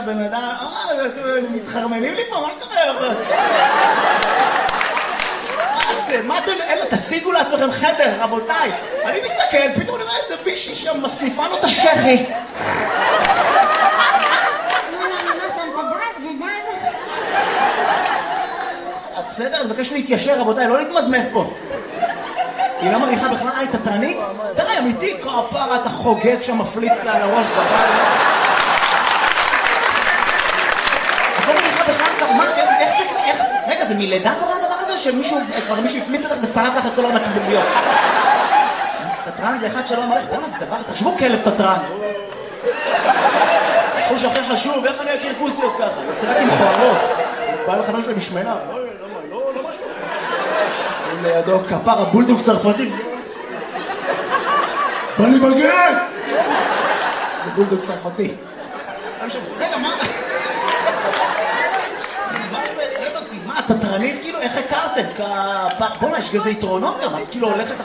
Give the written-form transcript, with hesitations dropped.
בן אדם, מתחרמנים לי פה, מה קורה? מה אתם, אלה, תשיגו לעצמכם חדר, רבותיי. אני מסתכל, פתאום אני רואה איזה בישי שם מסניפה לו את השכי. מה שמת דם? זה דם? בסדר, אני מבקש להתיישר, רבותיי, לא להתמזמז פה. היא לא מריחה בכלל, היא תתרנית? תראי, אמיתי, כפרה, אתה חוגג שם מפליץ לה על הראש בבית. את לא מריחה בכלל, מה, איך זה, רגע, זה מלידה קורה הדבר הזה, או שמישהו, כבר מישהו הפליץ לך ושרף לך את כל הנקביליות? תתרן זה אחד שלא מריח, בואו נעשה דבר, תחשבו כלב תתרן. חוש הכי חשוב, איך אני אכיר כוסיות ככה? יוצא רק עם חוערות. בא לחנון שלהם משמנה, לא משהו. לידו כפר הבולדוג צרפתי. בא לי מגן! זה בולדוג צרפתי. רגע, מה? מה, תתרנית כאילו? איך הכרתם? בוא'נה, יש כזה יתרונות גם, את כאילו הולכת